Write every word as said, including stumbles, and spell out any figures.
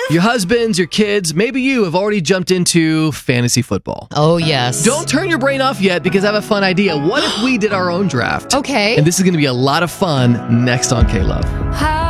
Your husbands, your kids, maybe you have already jumped into fantasy football. Oh, yes. Don't turn your brain off yet because I have a fun idea. What if we did our own draft? Okay. And this is going to be a lot of fun next on K-Love. How